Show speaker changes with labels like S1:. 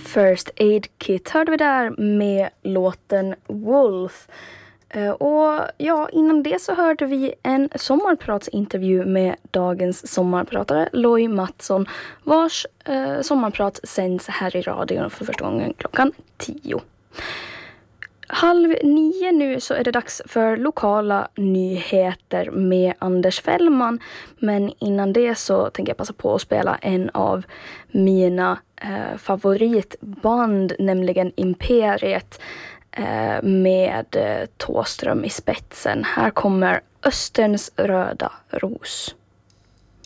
S1: First Aid Kit hörde vi där med låten Wolf. Och ja, innan det så hörde vi en sommarpratsintervju med dagens sommarpratare Loj Mattsson, vars sommarprat sänds här i radion för första gången klockan 10. 8:30 nu så är det dags för lokala nyheter med Anders Fällman. Men innan det så tänker jag passa på att spela en av mina favoritband, nämligen Imperiet med Thåström i spetsen. Här kommer Österns röda ros.